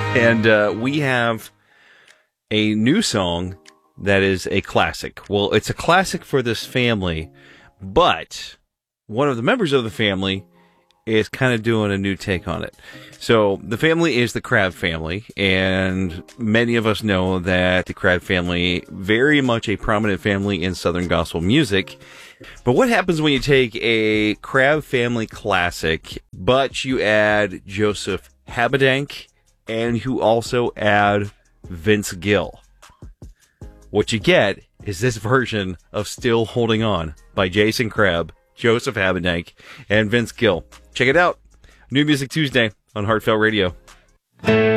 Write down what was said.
And we have a new song that is a classic. Well, it's a classic for this family, but one of the members of the family is kind of doing a new take on it. So the family is the Crabb family, and many of us know that the Crabb family, very much a prominent family in Southern gospel music. But what happens when you take a Crabb family classic, but you add Joseph Habedank, and you also add Vince Gill? What you get is this version of Still Holding On by Jason Crabb, Joseph Habedank, and Vince Gill. Check it out. New Music Tuesday on Heartfelt Radio.